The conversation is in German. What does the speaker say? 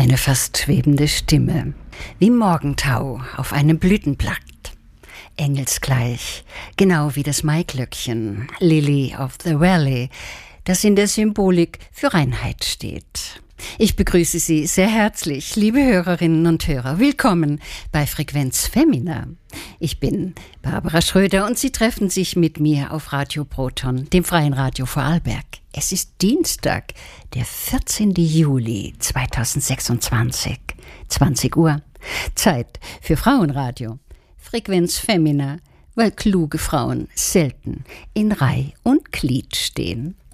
Eine fast schwebende Stimme, wie Morgentau auf einem Blütenblatt. Engelsgleich, genau wie das Maiglöckchen, Lily of the Valley, das in der Symbolik für Reinheit steht. Ich begrüße Sie sehr herzlich, liebe Hörerinnen und Hörer. Willkommen bei Frequenz Femina. Ich bin Barbara Schröder und Sie treffen sich mit mir auf Radio Proton, dem freien Radio Vorarlberg. Es ist Dienstag, der 14. Juli 2026, 20 Uhr. Zeit für Frauenradio. Frequenz Femina, weil kluge Frauen selten in Reih und Glied stehen.